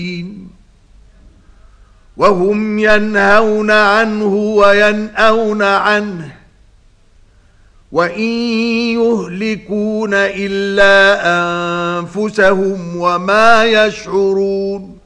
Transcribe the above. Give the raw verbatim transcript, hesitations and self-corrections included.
وهم ينهون عنه وينأون عنه وإن يهلكون إلا أنفسهم وما يشعرون